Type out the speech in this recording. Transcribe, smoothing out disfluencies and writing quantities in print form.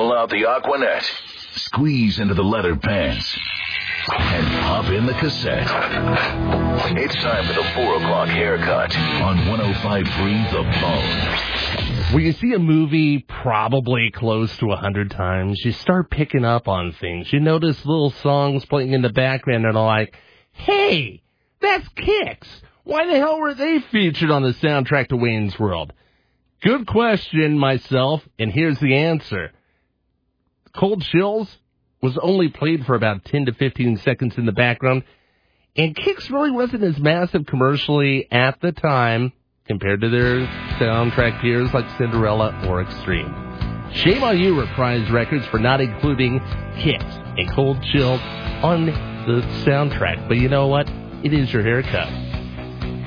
pull out the Aquanet, squeeze into the leather pants, and pop in the cassette. It's time for the 4 o'clock haircut on 105.3 The Bone. When you see a movie probably close to 100 times, you start picking up on things. You notice little songs playing in the background and are like, hey, that's Kix. Why the hell were they featured on the soundtrack to Wayne's World? Good question, myself, and here's the answer. Cold Chills was only played for about 10 to 15 seconds in the background, and Kix really wasn't as massive commercially at the time compared to their soundtrack peers like Cinderella or Extreme. Shame on you, Reprise Records, for not including Kix and Cold Chills on the soundtrack. But you know what? It is your haircut.